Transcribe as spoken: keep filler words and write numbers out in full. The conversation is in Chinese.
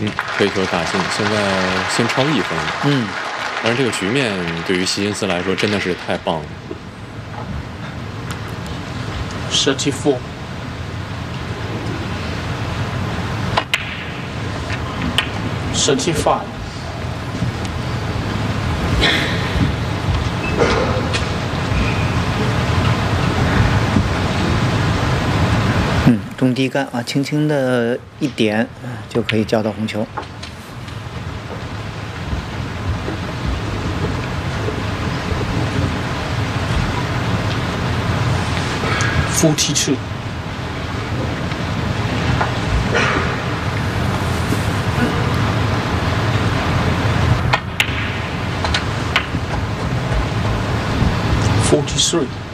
推球打进，现在先超一分。 嗯， 但是这个局面对于希金斯来说真的是太棒了。 thirty-four。thirty-five。 嗯，中低杆啊，轻轻的一点就可以叫到红球。 forty-two。forty-three。